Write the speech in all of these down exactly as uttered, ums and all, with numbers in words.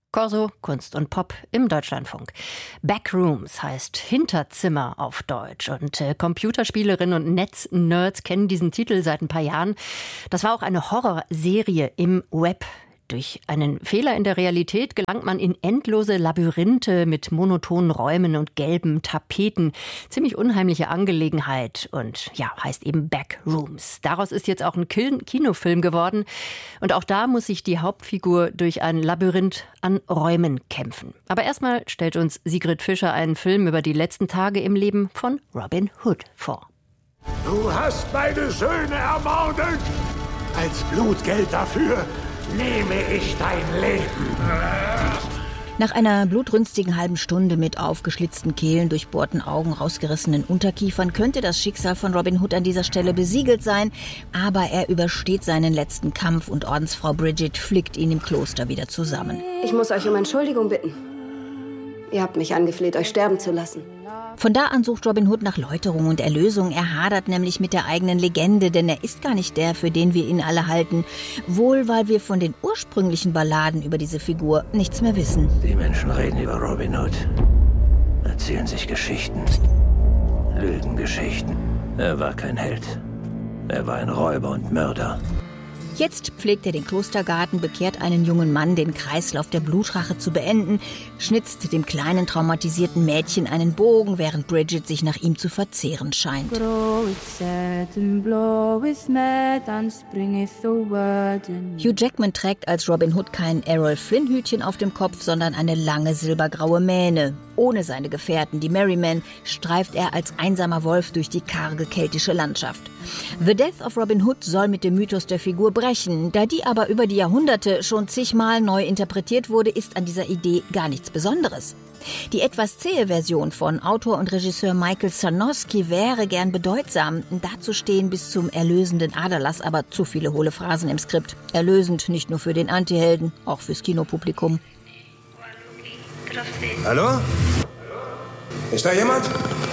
Corso, Kunst und Pop im Deutschlandfunk. Backrooms heißt Hinterzimmer auf Deutsch. Und äh, Computerspielerinnen und Netznerds kennen diesen Titel seit ein paar Jahren. Das war auch eine Horrorserie im Web. Durch einen Fehler in der Realität gelangt man in endlose Labyrinthe mit monotonen Räumen und gelben Tapeten. Ziemlich unheimliche Angelegenheit und ja, heißt eben Backrooms. Daraus ist jetzt auch ein Kinofilm geworden. Und auch da muss sich die Hauptfigur durch ein Labyrinth an Räumen kämpfen. Aber erstmal stellt uns Sigrid Fischer einen Film über die letzten Tage im Leben von Robin Hood vor. Du hast meine Söhne ermordet. Als Blutgeld dafür nehme ich dein Leben. Nach einer blutrünstigen halben Stunde mit aufgeschlitzten Kehlen, durchbohrten Augen, rausgerissenen Unterkiefern könnte das Schicksal von Robin Hood an dieser Stelle besiegelt sein. Aber er übersteht seinen letzten Kampf und Ordensfrau Bridget flickt ihn im Kloster wieder zusammen. Ich muss euch um Entschuldigung bitten. Ihr habt mich angefleht, euch sterben zu lassen. Von da an sucht Robin Hood nach Läuterung und Erlösung. Er hadert nämlich mit der eigenen Legende, denn er ist gar nicht der, für den wir ihn alle halten. Wohl, weil wir von den ursprünglichen Balladen über diese Figur nichts mehr wissen. Die Menschen reden über Robin Hood, erzählen sich Geschichten, Lügengeschichten. Er war kein Held. Er war ein Räuber und Mörder. Jetzt pflegt er den Klostergarten, bekehrt einen jungen Mann, den Kreislauf der Blutrache zu beenden, schnitzt dem kleinen traumatisierten Mädchen einen Bogen, während Bridget sich nach ihm zu verzehren scheint. Hugh Jackman trägt als Robin Hood kein Errol Flynn-Hütchen auf dem Kopf, sondern eine lange silbergraue Mähne. Ohne seine Gefährten, die Merrymen, streift er als einsamer Wolf durch die karge keltische Landschaft. The Death of Robin Hood soll mit dem Mythos der Figur brechen. Da die aber über die Jahrhunderte schon zigmal neu interpretiert wurde, ist an dieser Idee gar nichts Besonderes. Die etwas zähe Version von Autor und Regisseur Michael Sarnowski wäre gern bedeutsam. Dazu stehen bis zum erlösenden Aderlass aber zu viele hohle Phrasen im Skript. Erlösend nicht nur für den Antihelden, auch fürs Kinopublikum. Hallo? Ist da jemand?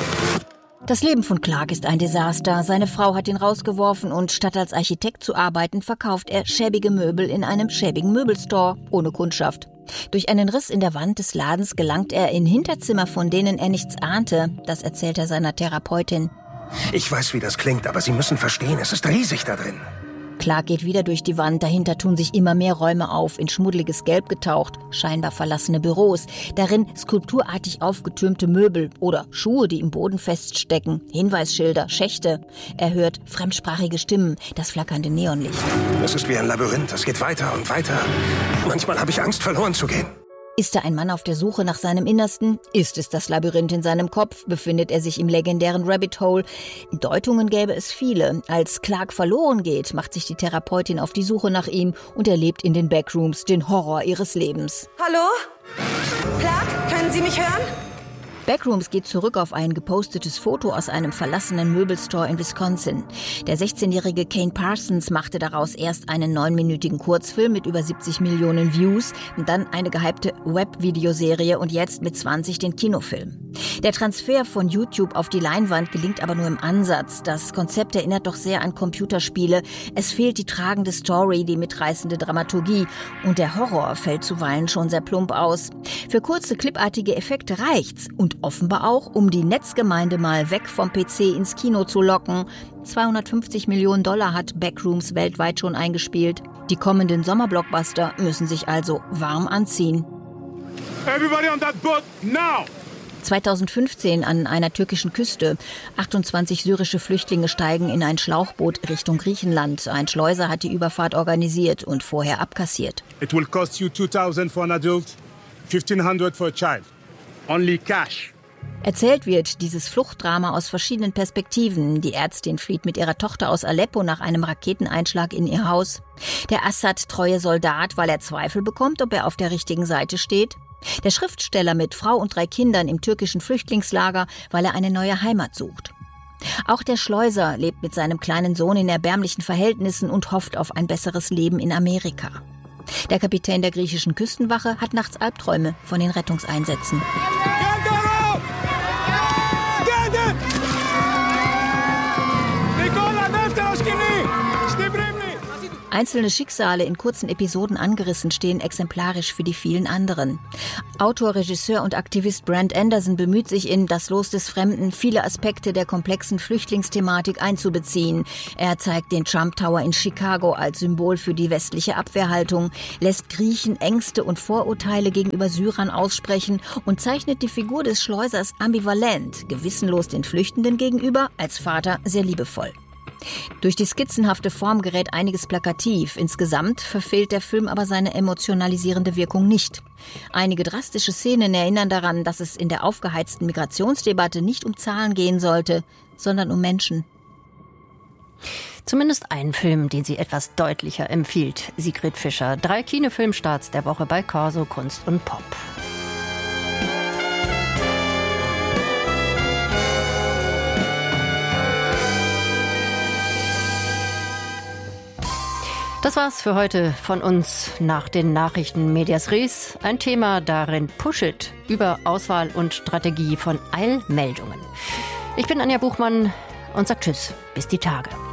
Das Leben von Clark ist ein Desaster. Seine Frau hat ihn rausgeworfen und statt als Architekt zu arbeiten, verkauft er schäbige Möbel in einem schäbigen Möbelstore ohne Kundschaft. Durch einen Riss in der Wand des Ladens gelangt er in Hinterzimmer, von denen er nichts ahnte. Das erzählt er seiner Therapeutin. Ich weiß, wie das klingt, aber Sie müssen verstehen, es ist riesig da drin. Clark geht wieder durch die Wand, dahinter tun sich immer mehr Räume auf, in schmuddeliges Gelb getaucht, scheinbar verlassene Büros, darin skulpturartig aufgetürmte Möbel oder Schuhe, die im Boden feststecken, Hinweisschilder, Schächte. Er hört fremdsprachige Stimmen, das flackernde Neonlicht. Es ist wie ein Labyrinth, es geht weiter und weiter. Manchmal habe ich Angst, verloren zu gehen. Ist er ein Mann auf der Suche nach seinem Innersten? Ist es das Labyrinth in seinem Kopf? Befindet er sich im legendären Rabbit Hole? Deutungen gäbe es viele. Als Clark verloren geht, macht sich die Therapeutin auf die Suche nach ihm und erlebt in den Backrooms den Horror ihres Lebens. Hallo? Clark, können Sie mich hören? Backrooms geht zurück auf ein gepostetes Foto aus einem verlassenen Möbelstore in Wisconsin. Der sechzehnjährige Kane Parsons machte daraus erst einen neunminütigen Kurzfilm mit über siebzig Millionen Views, dann eine gehypte Web-Videoserie und jetzt mit zwanzig den Kinofilm. Der Transfer von YouTube auf die Leinwand gelingt aber nur im Ansatz. Das Konzept erinnert doch sehr an Computerspiele. Es fehlt die tragende Story, die mitreißende Dramaturgie und der Horror fällt zuweilen schon sehr plump aus. Für kurze, clipartige Effekte reicht's und offenbar auch, um die Netzgemeinde mal weg vom P C ins Kino zu locken. zweihundertfünfzig Millionen Dollar hat Backrooms weltweit schon eingespielt. Die kommenden Sommerblockbuster müssen sich also warm anziehen. Everybody on that boat now! zweitausendfünfzehn an einer türkischen Küste. achtundzwanzig syrische Flüchtlinge steigen in ein Schlauchboot Richtung Griechenland. Ein Schleuser hat die Überfahrt organisiert und vorher abkassiert. It will cost you two thousand for an adult, fifteen hundred for a child. Only cash. Erzählt wird dieses Fluchtdrama aus verschiedenen Perspektiven. Die Ärztin flieht mit ihrer Tochter aus Aleppo nach einem Raketeneinschlag in ihr Haus. Der Assad-treue Soldat, weil er Zweifel bekommt, ob er auf der richtigen Seite steht. Der Schriftsteller mit Frau und drei Kindern im türkischen Flüchtlingslager, weil er eine neue Heimat sucht. Auch der Schleuser lebt mit seinem kleinen Sohn in erbärmlichen Verhältnissen und hofft auf ein besseres Leben in Amerika. Der Kapitän der griechischen Küstenwache hat nachts Albträume von den Rettungseinsätzen. Einzelne Schicksale in kurzen Episoden angerissen stehen exemplarisch für die vielen anderen. Autor, Regisseur und Aktivist Brent Anderson bemüht sich in Das Los des Fremden, viele Aspekte der komplexen Flüchtlingsthematik einzubeziehen. Er zeigt den Trump Tower in Chicago als Symbol für die westliche Abwehrhaltung, lässt Griechen Ängste und Vorurteile gegenüber Syrern aussprechen und zeichnet die Figur des Schleusers ambivalent, gewissenlos den Flüchtenden gegenüber, als Vater sehr liebevoll. Durch die skizzenhafte Form gerät einiges plakativ. Insgesamt verfehlt der Film aber seine emotionalisierende Wirkung nicht. Einige drastische Szenen erinnern daran, dass es in der aufgeheizten Migrationsdebatte nicht um Zahlen gehen sollte, sondern um Menschen. Zumindest ein Film, den sie etwas deutlicher empfiehlt. Sigrid Fischer. Drei Kinofilmstarts der Woche bei Corso Kunst und Pop. Das war's für heute von uns nach den Nachrichten Medias Res. Ein Thema darin Push-It über Auswahl und Strategie von Eilmeldungen. Ich bin Anja Buchmann und sag Tschüss, bis die Tage.